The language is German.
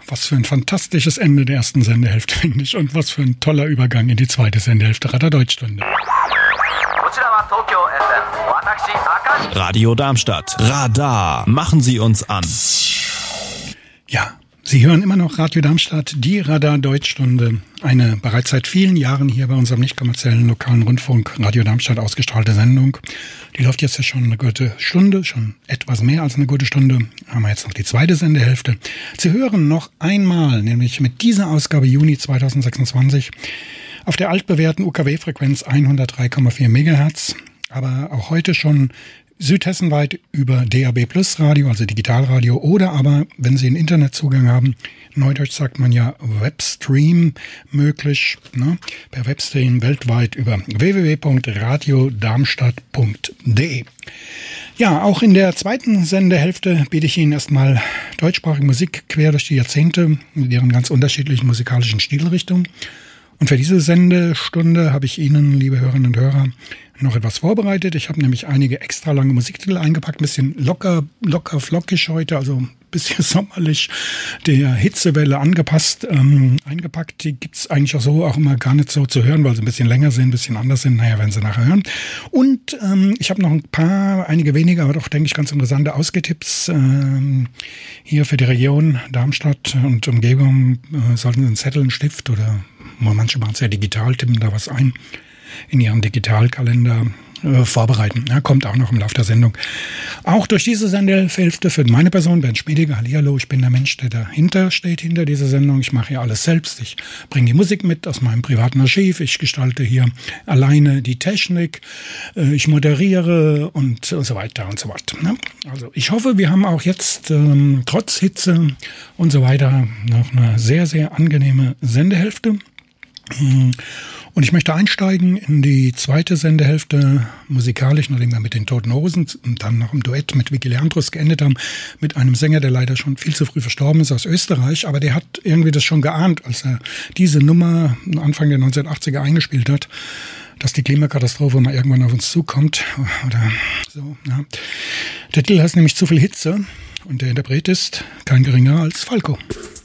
was für ein fantastisches Ende der ersten Sendehälfte, finde ich. Und was für ein toller Übergang in die zweite Sendehälfte Radar Deutschstunde. Radio Darmstadt. Radar. Machen Sie uns an. Ja, Sie hören immer noch Radio Darmstadt, die Radar Deutschstunde. Eine bereits seit vielen Jahren hier bei unserem nicht kommerziellen lokalen Rundfunk Radio Darmstadt ausgestrahlte Sendung. Die läuft jetzt ja schon eine gute Stunde, schon etwas mehr als eine gute Stunde. Haben wir jetzt noch die zweite Sendehälfte. Sie hören noch einmal, nämlich mit dieser Ausgabe Juni 2026, auf der altbewährten UKW-Frequenz 103,4 MHz, aber auch heute schon südhessenweit über DAB Plus Radio, also Digitalradio, oder aber, wenn Sie einen Internetzugang haben, neudeutsch sagt man ja Webstream möglich, ne? Per Webstream weltweit über www.radiodarmstadt.de. Ja, auch in der zweiten Sendehälfte biete ich Ihnen erstmal deutschsprachige Musik quer durch die Jahrzehnte mit ihren ganz unterschiedlichen musikalischen Stilrichtungen. Und für diese Sendestunde habe ich Ihnen, liebe Hörerinnen und Hörer, noch etwas vorbereitet. Ich habe nämlich einige extra lange Musiktitel eingepackt, ein bisschen locker flockig heute, also ein bisschen sommerlich, der Hitzewelle angepasst, eingepackt. Die gibt's eigentlich auch so auch immer gar nicht so zu hören, weil sie ein bisschen länger sind, ein bisschen anders sind. Naja, werden Sie nachher hören. Und ich habe noch einige weniger, aber doch, denke ich, ganz interessante Ausgetipps hier für die Region Darmstadt und Umgebung. Sollten Sie einen Zettel, einen Stift oder manche machen es ja digital, tippen da was ein in ihren Digitalkalender vorbereiten. Ja, kommt auch noch im Laufe der Sendung. Auch durch diese Sendehälfte für meine Person, Bernd Schmiediger, hallihallo, ich bin der Mensch, der dahinter steht, hinter dieser Sendung. Ich mache ja alles selbst. Ich bringe die Musik mit aus meinem privaten Archiv. Ich gestalte hier alleine die Technik. Ich moderiere und so weiter und so fort. Also ich hoffe, wir haben auch jetzt trotz Hitze und so weiter noch eine sehr, sehr angenehme Sendehälfte. Und ich möchte einsteigen in die zweite Sendehälfte musikalisch, nachdem wir mit den Toten Hosen und dann noch im Duett mit Vicky Leandros geendet haben, mit einem Sänger, der leider schon viel zu früh verstorben ist, aus Österreich. Aber der hat irgendwie das schon geahnt, als er diese Nummer Anfang der 1980er eingespielt hat, dass die Klimakatastrophe mal irgendwann auf uns zukommt. Oder so, ja. Der Titel heißt nämlich Zu viel Hitze und der Interpret ist kein geringer als Falco.